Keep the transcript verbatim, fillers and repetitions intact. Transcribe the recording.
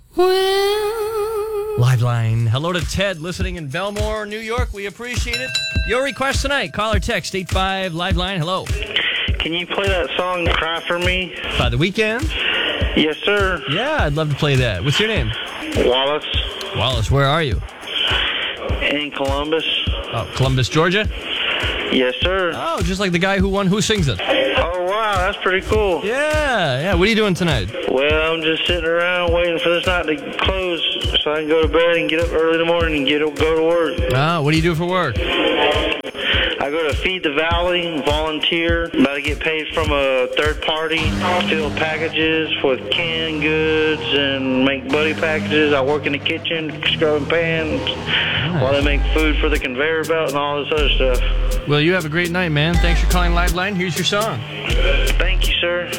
Well. Liveline. Hello to Ted listening in Belmore, New York. We appreciate it. Your request tonight. Call or text eight five Liveline. Hello. Can you play that song, Cry For Me? By The Weeknd? Yes, sir. Yeah, I'd love to play that. What's your name? Wallace. Wallace, where are you? In Columbus. Oh, Columbus, Georgia? Yes, sir. Oh, just like the guy who won Who Sings It. Oh, wow, that's pretty cool. Yeah, yeah. What are you doing tonight? Well, I'm just sitting around waiting for this night to close so I can go to bed and get up early in the morning and get go to work. Ah, what do you do for work? I go to Feed the Valley, volunteer, about to get paid from a third party, fill packages with canned goods and make buddy packages. I work in the kitchen, scrubbing pans, nice. While they make food for the conveyor belt and all this other stuff. Well, you have a great night, man. Thanks for calling Liveline. Here's your song. Thank you, sir.